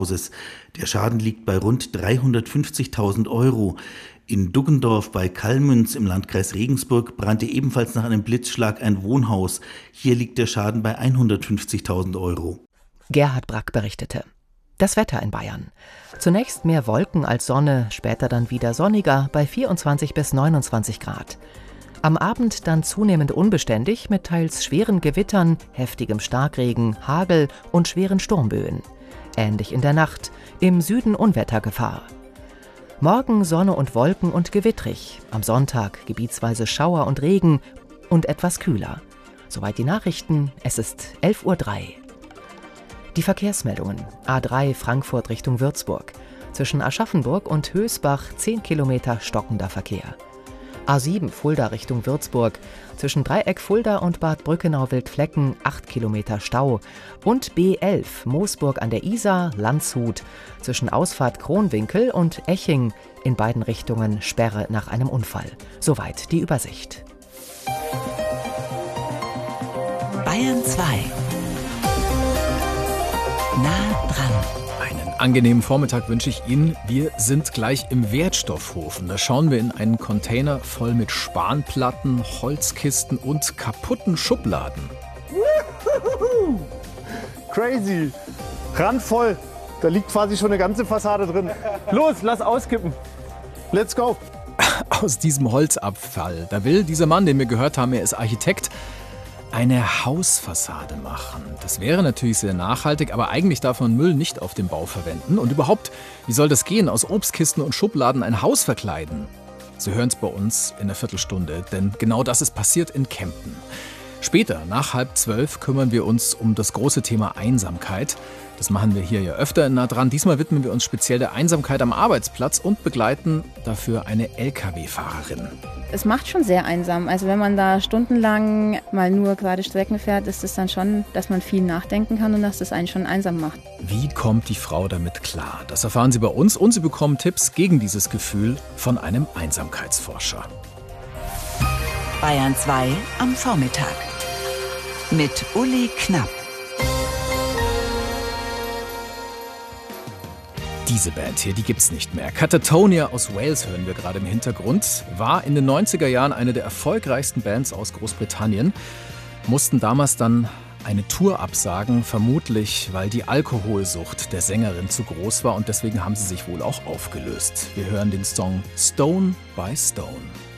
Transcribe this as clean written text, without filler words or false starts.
Hauses. Der Schaden liegt bei rund 350.000 Euro. In Duggendorf bei Kallmünz im Landkreis Regensburg brannte ebenfalls nach einem Blitzschlag ein Wohnhaus. Hier liegt der Schaden bei 150.000 Euro. Gerhard Brack berichtete. Das Wetter in Bayern. Zunächst mehr Wolken als Sonne, später dann wieder sonniger bei 24 bis 29 Grad. Am Abend dann zunehmend unbeständig mit teils schweren Gewittern, heftigem Starkregen, Hagel und schweren Sturmböen. Ähnlich in der Nacht, im Süden Unwettergefahr. Morgen Sonne und Wolken und gewittrig, am Sonntag gebietsweise Schauer und Regen und etwas kühler. Soweit die Nachrichten, es ist 11:03 Uhr. Die Verkehrsmeldungen. A3 Frankfurt Richtung Würzburg. Zwischen Aschaffenburg und Hösbach 10 Kilometer stockender Verkehr. A7 Fulda Richtung Würzburg. Zwischen Dreieck Fulda und Bad Brückenau-Wildflecken 8 Kilometer Stau. Und B11 Moosburg an der Isar, Landshut. Zwischen Ausfahrt Kronwinkel und Eching in beiden Richtungen Sperre nach einem Unfall. Soweit die Übersicht. Bayern 2. Nah dran. Einen angenehmen Vormittag wünsche ich Ihnen. Wir sind gleich im Wertstoffhof. Da schauen wir in einen Container voll mit Spanplatten, Holzkisten und kaputten Schubladen. Crazy. Randvoll. Da liegt quasi schon eine ganze Fassade drin. Los, lass auskippen. Let's go. Aus diesem Holzabfall, da will dieser Mann, den wir gehört haben, er ist Architekt, eine Hausfassade machen. Das wäre natürlich sehr nachhaltig, aber eigentlich darf man Müll nicht auf dem Bau verwenden. Und überhaupt, wie soll das gehen? Aus Obstkisten und Schubladen ein Haus verkleiden? Sie hören es bei uns in der Viertelstunde, denn genau das ist passiert in Kempten. Später, nach 11:30, kümmern wir uns um das große Thema Einsamkeit. Das machen wir hier ja öfter in Nah dran. Diesmal widmen wir uns speziell der Einsamkeit am Arbeitsplatz und begleiten dafür eine Lkw-Fahrerin. Es macht schon sehr einsam. Also wenn man da stundenlang mal nur gerade Strecken fährt, ist es dann schon, dass man viel nachdenken kann und dass das einen schon einsam macht. Wie kommt die Frau damit klar? Das erfahren Sie bei uns und Sie bekommen Tipps gegen dieses Gefühl von einem Einsamkeitsforscher. Bayern 2 am Vormittag. Mit Uli Knapp. Diese Band hier, die gibt's nicht mehr. Catatonia aus Wales hören wir gerade im Hintergrund. War in den 90er Jahren eine der erfolgreichsten Bands aus Großbritannien. Mussten damals dann eine Tour absagen, vermutlich weil die Alkoholsucht der Sängerin zu groß war und deswegen haben sie sich wohl auch aufgelöst. Wir hören den Song Stone by Stone.